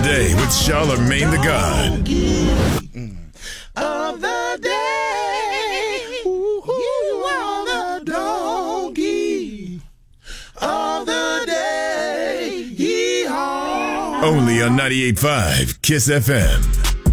day with Charlamagne the God. Of the day, you are the donkey of the day. Yeehaw. Only on 98.5 Kiss FM.